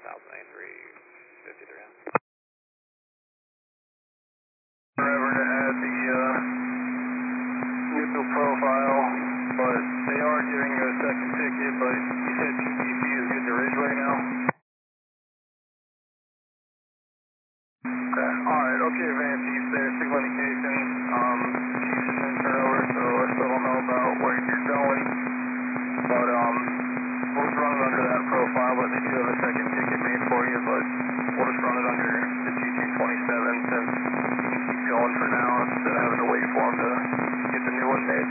10,083.53. Forever to add the new profile, but they are giving you a second ticket, but you said GTC is good to Ridgeway now? Okay, alright, okay, Van Chief there, signal indication, Chief's in turnover, so I still don't know about where you're going, but we'll just run it under that profile, but they do have a second ticket made for you, but we'll just run it under the G227 since you can keep going for now instead of having to wait for them to get the new one made.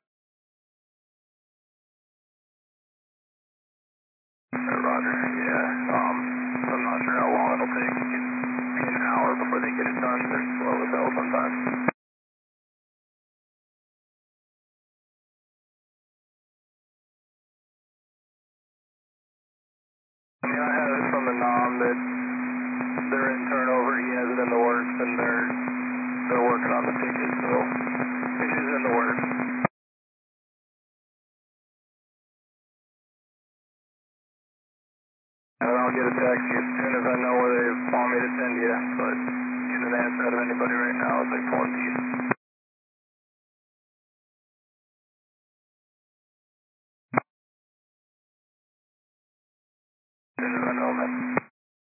Roger, yeah, I'm not sure how long it'll take. It could be an hour before they get it done. They're slow as hell sometimes. I mean, I have it from the NOM that they're in turnover, he has it in the works, and they're working on the ticket, so it is in the works. And I'll get a text as soon as I know where they want me to send you, but getting an answer out of anybody right now is like pulling teeth. As soon as I know, man.